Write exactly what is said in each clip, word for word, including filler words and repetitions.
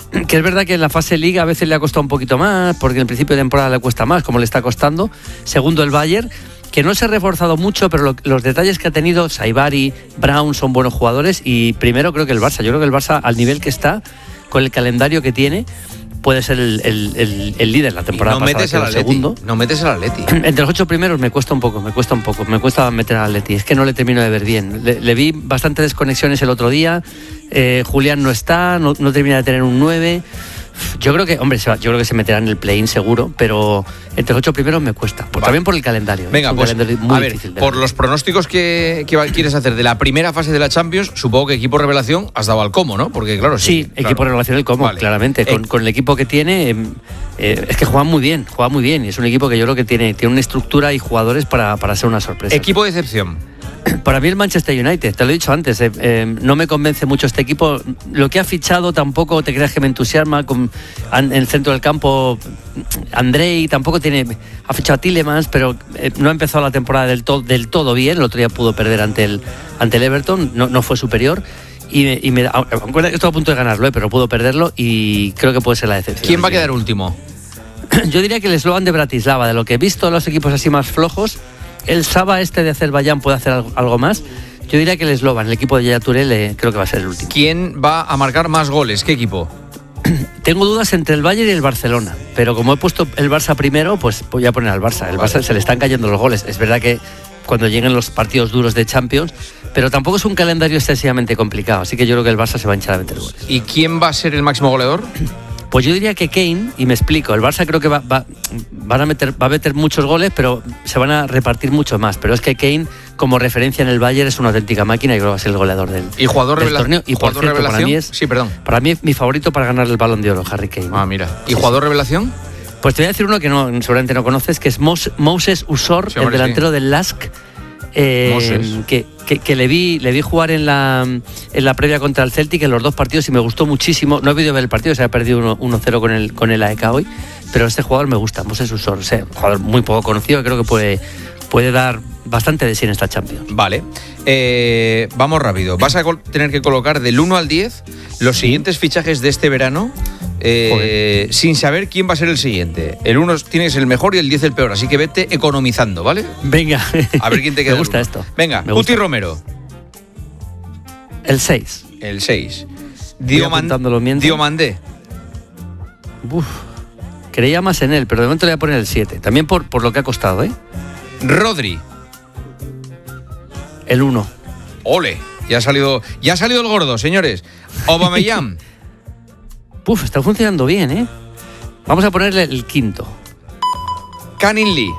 que es verdad que en la fase Liga a veces le ha costado un poquito más, porque en el principio de temporada le cuesta más, como le está costando. Segundo, el Bayern, que no se ha reforzado mucho, pero lo, los detalles que ha tenido, Saibari, Brown, son buenos jugadores. Y primero creo que el Barça, yo creo que el Barça, al nivel que está, con el calendario que tiene, puede ser el, el, el, el líder la temporada no pasada, metes al el segundo. No metes al Atleti. Entre los ocho primeros me cuesta un poco, me cuesta un poco, me cuesta meter al Atleti. Es que no le termino de ver bien. Le, le vi bastantes desconexiones el otro día. Eh, Julián no está, no, no termina de tener un nueve. Yo creo que, hombre, se va, yo creo que se meterá en el play-in seguro, pero entre los ocho primeros me cuesta. Pues vale. También por el calendario. Venga, pues, calendario muy a ver, por los pronósticos que, que quieres hacer de la primera fase de la Champions, supongo que equipo revelación has dado al Como, ¿no? Porque claro, sí. Sí, claro. equipo revelación el Como, vale. Claramente. Con, eh. con el equipo que tiene, eh, es que juegan muy bien, juega muy bien. Y es un equipo que yo creo que tiene, tiene una estructura y jugadores para, para ser una sorpresa. Equipo de excepción. Para mí el Manchester United, te lo he dicho antes, eh, eh, no me convence mucho este equipo. Lo que ha fichado tampoco te creas que me entusiasma. Con, en el centro del campo, Andrei tampoco tiene. Ha fichado a Tielemans, pero eh, no ha empezado la temporada del, to, del todo bien. El otro día pudo perder ante el, ante el Everton, no, no fue superior. Y, y me, aunque estuvo a punto de ganarlo, eh, pero pudo perderlo y creo que puede ser la decepción. ¿Quién va a quedar último? Yo diría que el eslogan de Bratislava, de lo que he visto los equipos así más flojos. El Saba este de Azerbaiyán puede hacer algo, algo más. Yo diría que el Slovan, el equipo de Yaya Touré, le, creo que va a ser el último. ¿Quién va a marcar más goles? ¿Qué equipo? Tengo dudas entre el Bayern y el Barcelona, pero como he puesto el Barça primero, pues voy a poner al Barça. El Barça vale. Se le están cayendo los goles. Es verdad que cuando lleguen los partidos duros de Champions, pero tampoco es un calendario excesivamente complicado, así que yo creo que el Barça se va a hinchar a meter goles. ¿Y quién va a ser el máximo goleador? Pues yo diría que Kane, y me explico, el Barça creo que va, va, van a meter, va a meter muchos goles, pero se van a repartir mucho más. Pero es que Kane, como referencia en el Bayern, es una auténtica máquina y creo que va a ser el goleador del, ¿Y jugador del revela- torneo. Y por cierto, revelación? Para mí, es, sí, perdón. para mí es mi favorito para ganar el Balón de Oro, Harry Kane. Ah, mira. ¿Y jugador revelación? Pues te voy a decir uno que no, seguramente no conoces, que es Mos, Moses Usor, sí, el delantero sí. del Lask. Eh, que, que, que le vi le vi jugar en la en la previa contra el Celtic en los dos partidos y me gustó muchísimo. No he podido ver el partido, se ha perdido uno cero con el con el A E K hoy, pero este jugador me gusta, Moses Usor, o sea, un jugador muy poco conocido, creo que puede puede dar bastante de sí en esta Champions. Vale, eh, vamos rápido. Vas a col- tener que colocar del uno al diez los siguientes fichajes de este verano. Eh, sin saber quién va a ser el siguiente. El uno tiene que ser el mejor y el diez el peor, así que vete economizando, ¿vale? Venga. A ver quién te queda. Me gusta esto. Venga, Me Guti gusta. Romero. El seis. El seis. Diomandé. Uf. Creía más en él, pero de momento le voy a poner el siete. También por, por lo que ha costado, ¿eh? Rodri. El uno. Ole. Ya ha salido, ya ha salido el gordo, señores. Aubameyang. Uf, está funcionando bien, ¿eh? Vamos a ponerle el quinto. Canning Lee.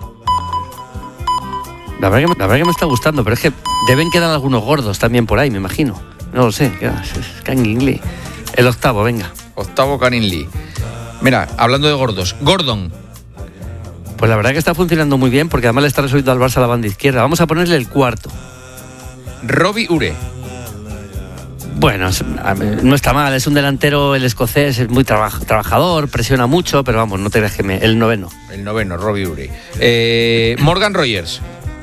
La verdad, que me, la verdad que me está gustando, pero es que deben quedar algunos gordos también por ahí, me imagino. No lo sé. Es Canning Lee. El octavo, venga. Octavo Canning Lee. Mira, hablando de gordos. Gordon. Pues la verdad que está funcionando muy bien, porque además le está resolviendo al Barça a la banda izquierda. Vamos a ponerle el cuarto. Robbie Ure. Bueno, no está mal, es un delantero, el escocés, es muy traba- trabajador, presiona mucho, pero vamos, no te creas que me... El noveno. El noveno, Robbie Ure. Eh, Morgan Rogers.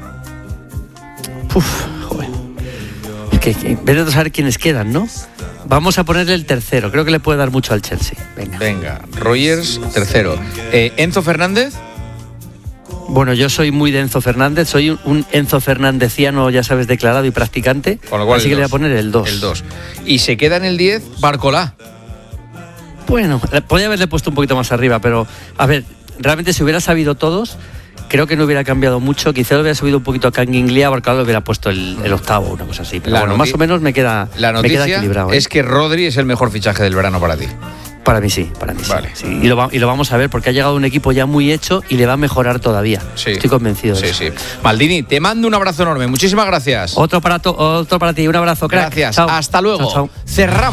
Uf, joder. Es que, que en vez de saber quiénes quedan, ¿no? Vamos a ponerle el tercero, creo que le puede dar mucho al Chelsea. Venga. Venga, Rogers, tercero. Eh, Enzo Fernández. Bueno, yo soy muy de Enzo Fernández, soy un, un Enzo Fernandeciano, ya sabes, declarado y practicante, con lo cual así que le voy a poner el dos. El dos. Y se queda en el diez, Barcolá. Bueno, podría haberle puesto un poquito más arriba, pero, a ver, realmente si hubiera sabido todos, creo que no hubiera cambiado mucho, quizá lo hubiera subido un poquito a Canning Lee, a Barcolá lo hubiera puesto el, el octavo, una cosa así, pero la bueno, noti- más o menos me queda, la noticia me queda equilibrado. ¿eh? Es que Rodri es el mejor fichaje del verano para ti. Para mí sí, para mí vale. sí. sí. Y, lo va, y lo vamos a ver porque ha llegado un equipo ya muy hecho y le va a mejorar todavía. Sí. Estoy convencido sí, de eso. Sí, sí. Maldini, te mando un abrazo enorme. Muchísimas gracias. Otro para, to, otro para ti, un abrazo, crack. Gracias. Chao. Hasta luego. Chao, chao. Cerramos.